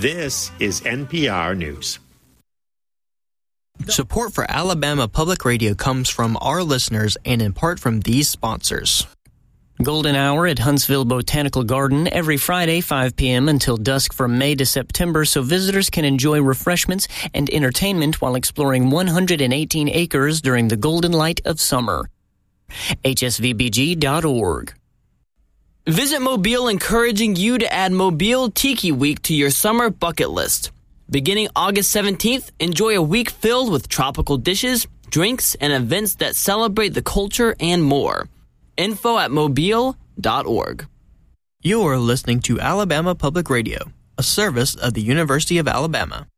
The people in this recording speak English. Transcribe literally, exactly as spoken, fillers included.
This is N P R News. Support for Alabama Public Radio comes from our listeners and in part from these sponsors. Golden Hour at Huntsville Botanical Garden every Friday, five p.m. until dusk from May to September, so visitors can enjoy refreshments and entertainment while exploring one hundred eighteen acres during the golden light of summer. H S V B G dot org. Visit Mobile, encouraging you to add Mobile Tiki Week to your summer bucket list. Beginning August seventeenth, enjoy a week filled with tropical dishes, drinks, and events that celebrate the culture and more. Info at mobile dot org. You're listening to Alabama Public Radio, a service of the University of Alabama.